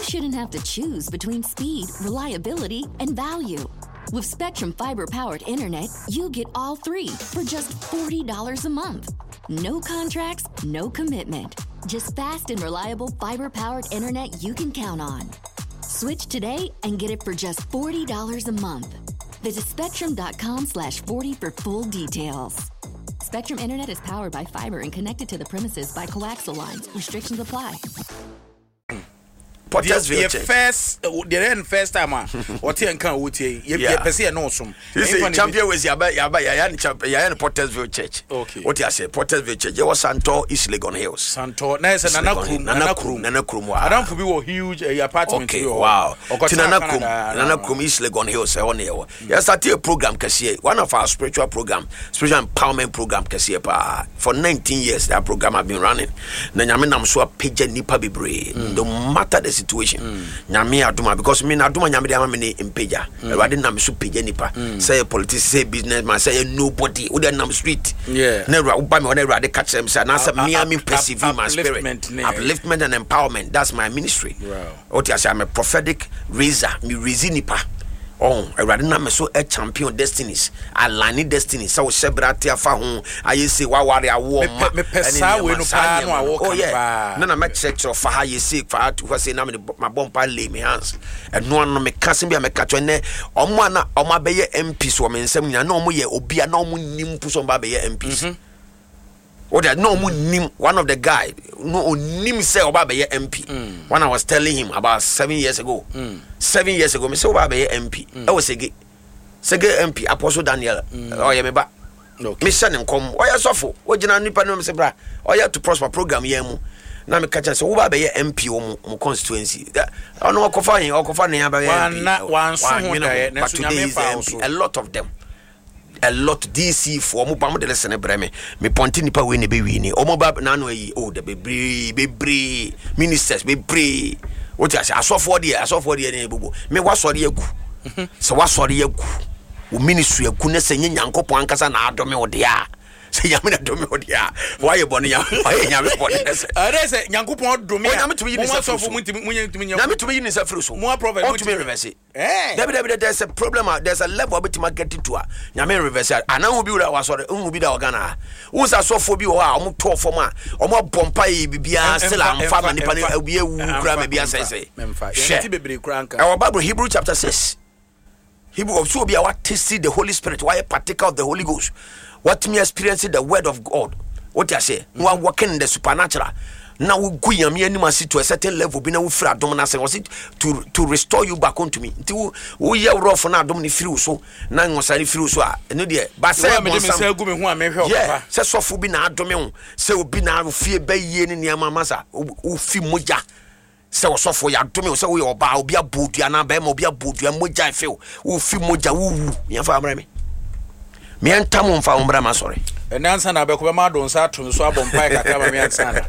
shouldn't have to choose between speed, reliability, and value. With Spectrum Fiber-powered internet, you get all three for just $40 a month. No contracts, no commitment. Just fast and reliable fiber-powered internet you can count on. Switch today and get it for just $40 a month. Visit spectrum.com/40 for full details. Spectrum Internet is powered by fiber and connected to the premises by coaxial lines. Restrictions apply. The first time what you can wotie you person no som champion was ya Pottersville Church. Okay, what you say Pottersville Church you was Santor East Legon Hills. Santor na say Nana Krum Adam could be a huge apartment. Okay, wow. Nana Krum East Legon Hills on here. You started a program kasi one of our spiritual empowerment program kasi for 19 years. That program have been running. Na nyame nam so page nipa bebre no matter the situation. Nyame aduma because me na aduma nyame dey am me impeja. Everybody nam so page nipa. Say a politician, say businessman, say nobody. We dey nam street. Yeah. Na uba me everybody catch them say na say me am perceive my spirit. Upliftment and empowerment. That's my ministry. Wow. What you say I'm a prophetic raiser. Me raise nipa. Oh, everybody na me so a champion destinies. Aligning destinies. So sebrate afa ho. Aye say wa ware awo ma. Me pesa we no pa no awo. Oh yeah. Na me check so fa aye say fa to say na me my bompa lay me hands. And no me kasim bia me katcho ne omo na omo abeye MP so me nsam nya na omo ye obia na omo nim pu so ba beye MPs. What that no nim one of the guy no nim say oba be MP. When I was telling him about 7 years ago. 7 years ago me say oba be MP. I was Sege MP Apostle Daniel. Oh yeah me ba. Okay. Me send him come. Oh yeah sofo. O gina nipa no me say bra. Oh yeah to prosper program ye mu. Na me catch say oba be MP o constituency. Ono okofa yin okofa ne ya ba MP. One so ho da na so nyame fa a lot of them. A lot DC for mo pam de listen breme me ponti nipa we ne be wi ni omo ba na no yi oh the bebre ministers bebre what you say asofo de ne bobo me wasori agu so wasori agu o ministry agu na senye nyankopon ankasa na adome wo de a se nyame na adome wo de a why you born nyame born na se say nyankopon adome a nyame to yi ni se so nyame to yi ni se fru so mo prophet to me reverse there's a problem there's a level bit market to a nyame reverse ana wo bi wura wasore wo bi da ogana wo sa so fo bi wo a omo to form a omo bompa yi bibia sela amfa ma nipa ne obi ewu kura ma bia say yenti bebre kura anka our Bible Hebrew chapter 6 Hebrew of so be what tasted the Holy Spirit why a particle of the Holy Ghost what me experiencing the word of God what you say we are working in the supernatural. Now we go yam animasi to a certain level be na we free adom na say was it to restore you back onto me nti we ye rough na adom ni free so na ngosari free so a no de ba say me say gu me hu a me hwe papa say sofo bi na adom hu say obi na fie ba yie ni niam masa o fi moja say sofo ya adom hu say we oba obi abodua na ba ma obi abodua moja fe o fi moja wu me fa amra me entam mfa umbra ma sorry enansa na be ko be ma don sa to so abompa kakra ba me ansa na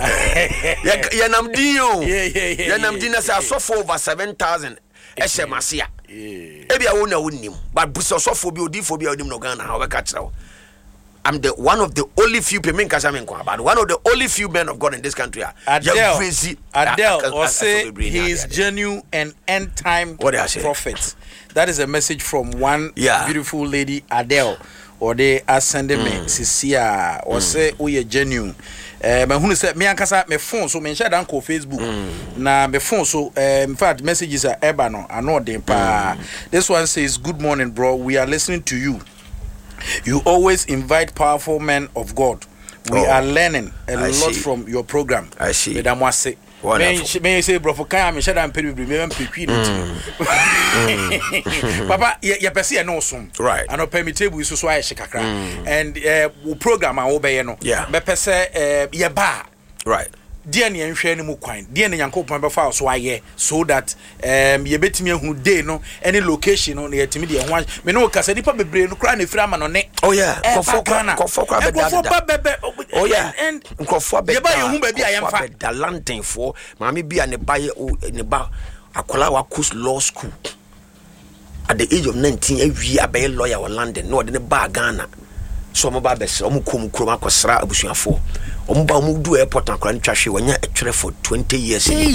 ya namdi yo ya namdi na say asofo over 7,000 esemasia ebia wo na wonim but buso asofo bi odifo bi odim no Ghana ha obeka kirawo I'm the one of the only few people but one of the only few men of God in this country Adele or say he is genuine and end time prophet. That is a message from one beautiful lady Adele or they are sending me Cecilia or say we are genuine. Me who say me ankasa me phone so me share dan ko Facebook na me phone so in fact messages are ebano I know them pa. This one says good morning bro, we are listening to you. You always invite powerful men of God. We are learning a lot from your program. I see. Madam Wase. May say bro for kan me share am pedi me pekwi Papa ya pese no som. Right. And permit table so aye kakra. And program a wo be ye no. Me pese ye ba. Right. Dear ni enhwe ni mu kwan dear ni Yankopon be fa so aye so that ye betimi ehunu day no any location no ye timi de ho me no kasa nipa bebre no kra na fira ma no ne oh yeah kofo be da oh yeah and kofo be ye ba ye hu ba bi ayemfa da landing for mama bi ne ba akola wa course law school at the age of 19 awi abe lawyer in London no de ne ba Ghana so mo ba be se mo kom kroma akosra abusuafo omba mo du airport akran twahwe wanya etwere for 20 years